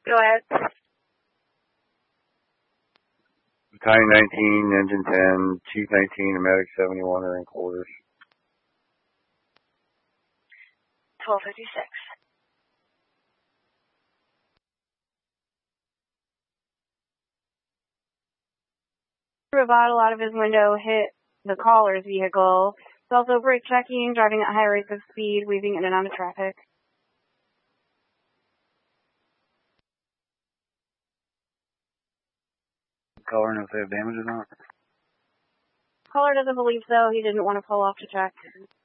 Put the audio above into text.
Go ahead. Battalion 19, Engine 10, Chief 19, and Medic 71 are in quarters. 1256. Bravado out of his window hit the caller's vehicle. He's also brake checking, driving at high rates of speed, weaving in and out of traffic. Caller knows if they have damage or not? Caller doesn't believe so. He didn't want to pull off to check.